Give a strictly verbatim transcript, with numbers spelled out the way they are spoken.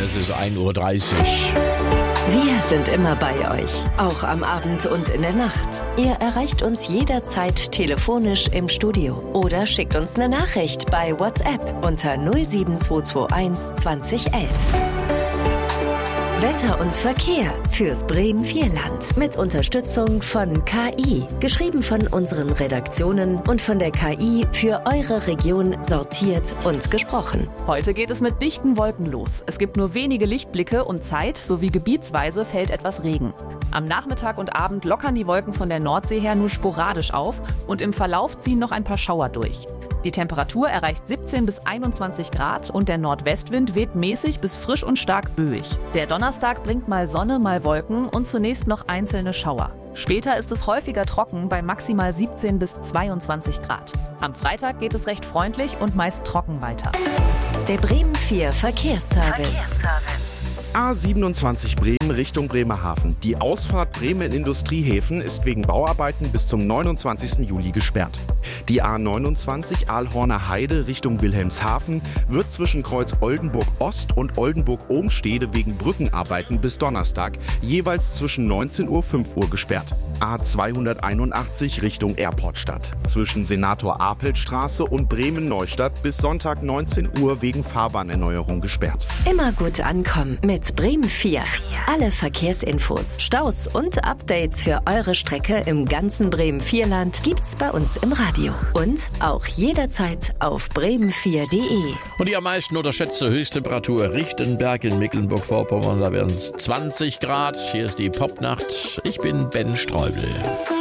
Es ist ein Uhr dreißig. Wir sind immer bei euch, auch am Abend und in der Nacht. Ihr erreicht uns jederzeit telefonisch im Studio oder schickt uns eine Nachricht bei WhatsApp unter null sieben zwei zwei eins zwanzig elf. Wetter und Verkehr fürs Bremen-Vierland mit Unterstützung von K I. Geschrieben von unseren Redaktionen und von der K I für eure Region sortiert und gesprochen. Heute geht es mit dichten Wolken los. Es gibt nur wenige Lichtblicke und Zeit, sowie gebietsweise fällt etwas Regen. Am Nachmittag und Abend lockern die Wolken von der Nordsee her nur sporadisch auf und im Verlauf ziehen noch ein paar Schauer durch. Die Temperatur erreicht siebzehn bis einundzwanzig Grad und der Nordwestwind weht mäßig bis frisch und stark böig. Der Donnerstag bringt mal Sonne, mal Wolken und zunächst noch einzelne Schauer. Später ist es häufiger trocken bei maximal siebzehn bis zweiundzwanzig Grad. Am Freitag geht es recht freundlich und meist trocken weiter. Der Bremen vier Verkehrsservice. Verkehrsservice. A siebenundzwanzig Bremen Richtung Bremerhaven. Die Ausfahrt Bremen Industriehäfen ist wegen Bauarbeiten bis zum neunundzwanzigsten Juli gesperrt. Die A neunundzwanzig Aalhorner Heide Richtung Wilhelmshaven wird zwischen Kreuz Oldenburg Ost und Oldenburg Ohmstede wegen Brückenarbeiten bis Donnerstag jeweils zwischen neunzehn Uhr und fünf Uhr gesperrt. A zweihunderteinundachtzig Richtung Airportstadt. Zwischen Senator-Apelt-Straße und Bremen-Neustadt bis Sonntag neunzehn Uhr wegen Fahrbahnerneuerung gesperrt. Immer gut ankommen mit Bremen vier. Alle Verkehrsinfos, Staus und Updates für eure Strecke im ganzen Bremen-Vierland gibt's bei uns im Radio. Und auch jederzeit auf bremen vier punkt de. Und die am meisten unterschätzte Höchsttemperatur Richtenberg in Mecklenburg-Vorpommern. Da werden es zwanzig Grad. Hier ist die Popnacht. Ich bin Ben Streubel.